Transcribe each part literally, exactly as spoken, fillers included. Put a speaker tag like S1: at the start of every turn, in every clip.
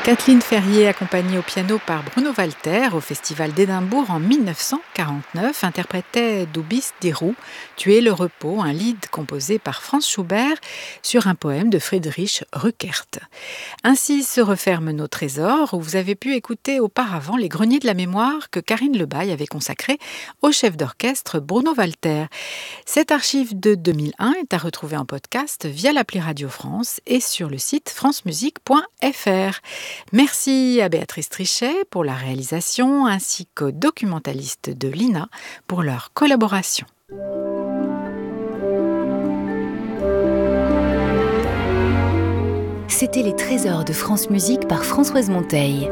S1: Kathleen Ferrier, accompagnée au piano par Bruno Walter au Festival d'Édimbourg en dix-neuf cent quarante-neuf, interprétait Du bist die Ruhe, Tu es le repos, un lied composé par Franz Schubert sur un poème de Friedrich Rückert. Ainsi se referment nos trésors, où vous avez pu écouter auparavant les greniers de la mémoire que Karine Lebaille avait consacrés au chef d'orchestre Bruno Walter. Cette archive de deux mille un est à retrouver en podcast via l'appli Radio France et sur le site francemusique point f r. Merci à Béatrice Trichet pour la réalisation ainsi qu'aux documentalistes de l'I N A pour leur collaboration.
S2: C'était les trésors de France Musique par Françoise Monteil.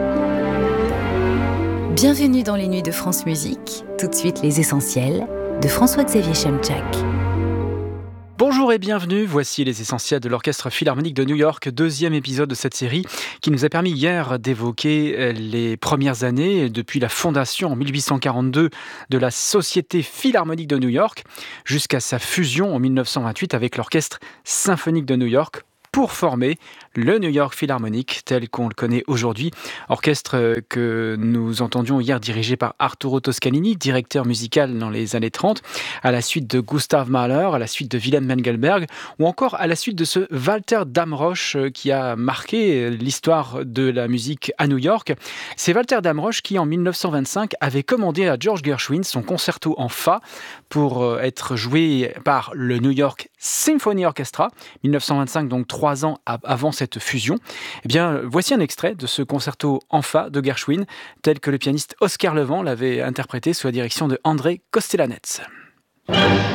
S2: Bienvenue dans les nuits de France Musique. Tout de suite les essentiels de François-Xavier Chemchak.
S3: Bonjour et bienvenue, voici les essentiels de l'Orchestre Philharmonique de New York, deuxième épisode de cette série qui nous a permis hier d'évoquer les premières années depuis la fondation en mille huit cent quarante-deux de la Société Philharmonique de New York jusqu'à sa fusion en mille neuf cent vingt-huit avec l'Orchestre Symphonique de New York pour former le New York Philharmonic tel qu'on le connaît aujourd'hui. Orchestre que nous entendions hier dirigé par Arturo Toscanini, directeur musical dans les années trente, à la suite de Gustav Mahler, à la suite de Wilhelm Mengelberg, ou encore à la suite de ce Walter Damrosch qui a marqué l'histoire de la musique à New York. C'est Walter Damrosch qui, en mille neuf cent vingt-cinq, avait commandé à George Gershwin son concerto en fa pour être joué par le New York Symphony Orchestra, mille neuf cent vingt-cinq, donc trois ans avant cette fusion. Eh bien, voici un extrait de ce concerto en fa de Gershwin, tel que le pianiste Oscar Levant l'avait interprété sous la direction de André Kostelanetz.